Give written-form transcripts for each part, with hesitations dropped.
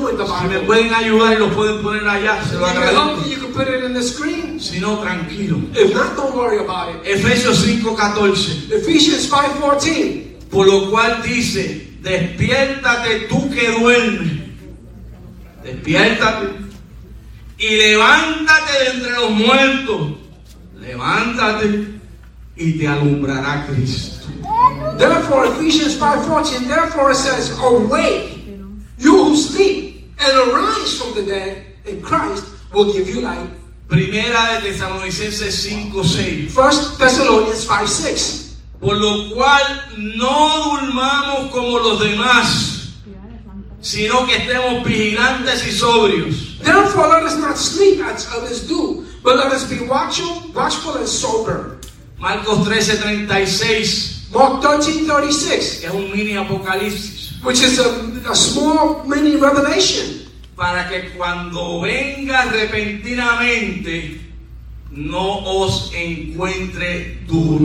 know in the Si me Bible. pueden ayudar y lo pueden poner allá, se lo If you can help me, agradezco. you can put it in the screen. Si no, tranquilo. If not, don't worry about it. Efesios 5:14. Ephesians 5:14. Por lo cual dice, despiértate tú que duermes. Despiértate. Y levántate de entre los muertos. Levántate y te alumbrará Cristo. Therefore, Ephesians 5:14, therefore it says, awake, you who sleep, and arise from the dead, and Christ will give you light. Primera de Tesalonicenses 5:6. 1 Thessalonians 5:6. Por lo cual no durmamos como los demás, sino que estemos vigilantes y sobrios. Therefore, let us not sleep as others do, but let us be watchful and sober. Marcos 13:36, Mark 13:36, que es un mini apocalipsis, which is a small mini revelation. para que cuando venga repentinamente no os encuentre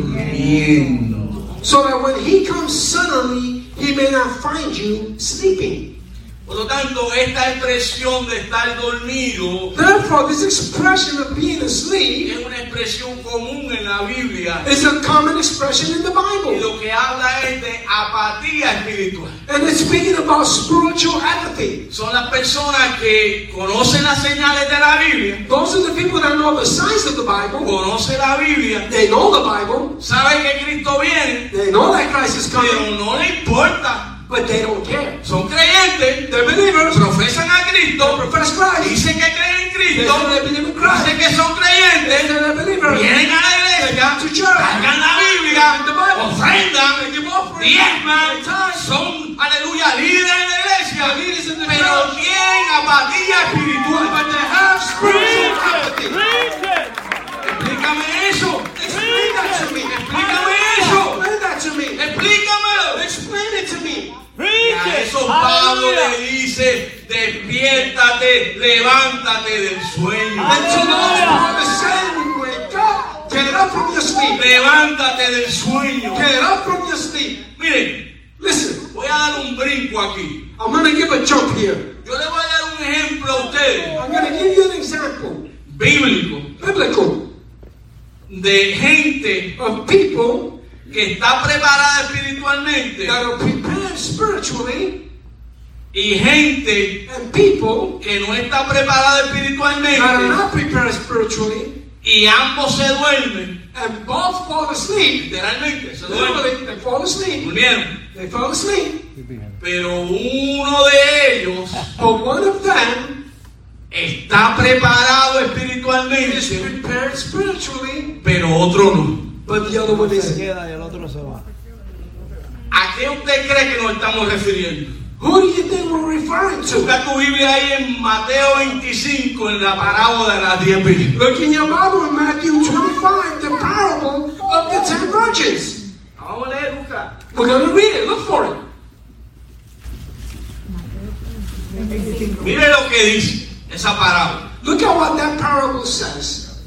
durmiendo. So that when he comes suddenly, he may not find you sleeping. Por lo tanto, esta expresión de estar dormido Therefore, this expression of being asleep es una expresión común en la Biblia, is a common expression in the y Bible. lo que habla es de apatía espiritual. And it's speaking about spiritual apathy. Son las personas que conocen las señales de la Biblia, Those are the people that know the signs of the Bible. conocen la Biblia, They know the Bible. saben que Cristo viene, They know that Christ is pero coming, no le importa. but they don't care. Son creyentes, They're believers. profesan a Cristo, Profess Christ. dicen que creen en They Cristo, say they believe in Christ. dicen que son They creyentes, say they're believers. vienen a la iglesia, To church. cargan la Biblia, ofrendan, They give offering. diezman, They tithe. son, aleluya, líderes en la iglesia, Leaders in the pero church. tienen apatía espiritual. But they have spiritual apathy. Explícame eso, Explain that to me. explícame eso, Explain that to me. explícamelo. Explain it to me. Y a eso Pablo le dice, despiértate, levántate del sueño. And to those who are the same, wake up. Get up from your sleep. Levántate del sueño. Get up from your sleep. Miren, Listen, voy a dar un brinco aquí. I'm going to give a jump here. Yo le voy a dar un ejemplo a ustedes, I'm going to give you an example, bíblico, biblical, de gente of people que está preparada espiritualmente that are prepared spiritually y gente and people que no está preparada that are espiritualmente, not prepared spiritually, y ambos se duermen, and both fall asleep. literalmente se duermen, Literally, they fall asleep. durmieron. They fall asleep. Pero uno de ellos But one of them está preparado is espiritualmente, prepared spiritually, pero otro no. but the other one Se isn't. queda y el otro se va. ¿A qué usted cree que nos estamos refiriendo? Who do you think we're referring to? Busca tu Biblia ahí en Mateo 25, en la parábola de las 10 vírgenes. Look in your Bible in Matthew 25, the parable of the 10 virgins. Vamos a leer, busca. We're going to read it. Look for it. Mire lo que dice esa parábola. Look at what that parable says.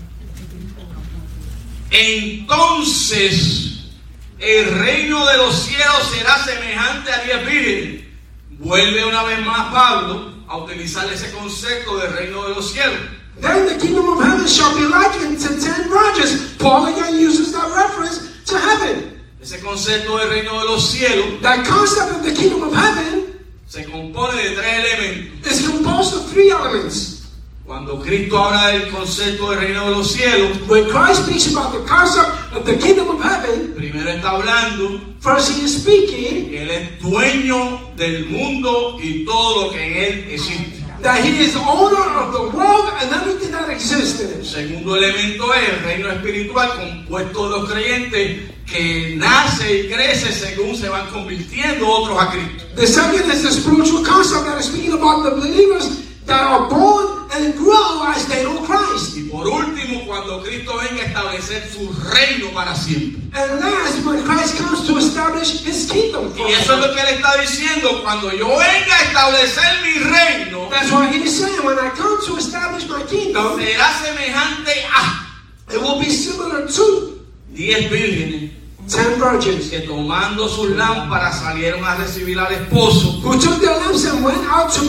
Entonces, el reino de los cielos será semejante a 10 vírgenes. Vuelve una vez más Pablo a utilizar ese concepto del reino de los cielos. Then the kingdom of heaven shall be likened to 10 virgins. Paul again uses that reference to heaven. Ese concepto del reino de los cielos That concept of the kingdom of heaven se compone de 3 elementos. is composed of 3 elements. Cuando Cristo habla del concepto del reino de los cielos, When Christ speaks about the concept of the kingdom of heaven, primero está hablando first he is speaking que Él es dueño del mundo y todo lo que en Él existe. that he is the owner of the world and everything that exists in El it. segundo elemento es el reino espiritual compuesto de los creyentes que nace y crece según se van convirtiendo otros a Cristo. The second is the spiritual concept that is speaking about the believers that are born and grow as they know Christ. Y por último, cuando Cristo venga a establecer su reino para siempre. And last, when Christ comes to establish his kingdom. Y eso es lo que Él está diciendo, cuando yo venga a establecer mi reino, That's why he is saying, when I come to establish my kingdom, será semejante a it will be similar to 10 vírgenes 10 virgins que tomando sus lámparas salieron a recibir al esposo. who took their lamps and went out to